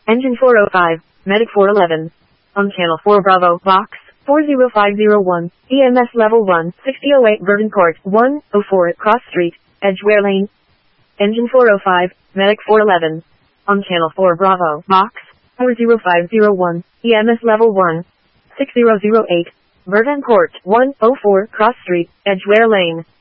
Engine 405, Medic 411. On Channel 4 Bravo, Box 40501, EMS Level 1, 6008 Verduncourt, 104 Cross Street, Edgware Lane. Engine 405, Medic 411. On Channel 4 Bravo, Box 40501, EMS Level 1, 6008, Verduncourt, 104 Cross Street, Edgware Lane.